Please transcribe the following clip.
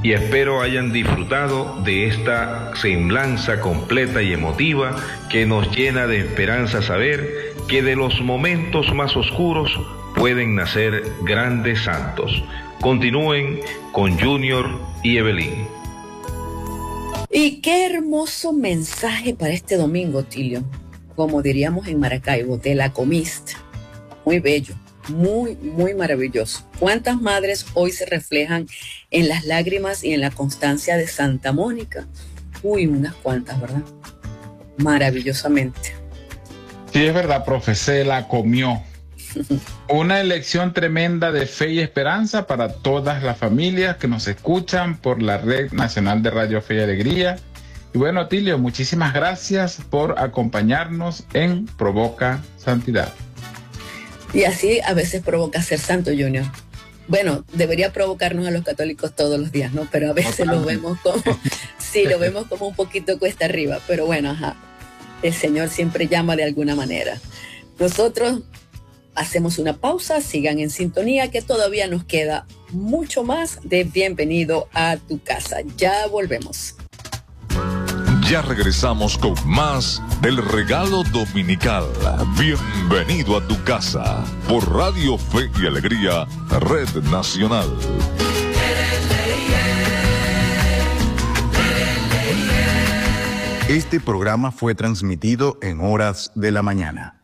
y espero hayan disfrutado de esta semblanza completa y emotiva que nos llena de esperanza saber que de los momentos más oscuros pueden nacer grandes santos. Continúen con Junior y Evelyn. Y qué hermoso mensaje para este domingo, Tilio. Como diríamos en Maracaibo, te la comiste. Muy bello, muy maravilloso. ¿Cuántas madres hoy se reflejan en las lágrimas y en la constancia de Santa Mónica? Uy, unas cuantas, ¿verdad? Maravillosamente. Sí, es verdad, profe, se la comió. Una elección tremenda de fe y esperanza para todas las familias que nos escuchan por la Red Nacional de Radio Fe y Alegría. Y bueno, Tilio, muchísimas gracias por acompañarnos en Provoca Santidad. Y así a veces provoca ser santo, Junior. Bueno, debería provocarnos a los católicos todos los días, ¿no? Pero a veces lo vemos como, sí, lo vemos como un poquito cuesta arriba. Pero bueno, el Señor siempre llama de alguna manera. Nosotros hacemos una pausa, sigan en sintonía que todavía nos queda mucho más de Bienvenido a tu casa. Ya volvemos. Ya regresamos con más del regalo dominical. Bienvenido a tu casa por Radio Fe y Alegría, Red Nacional. Este programa fue transmitido en horas de la mañana.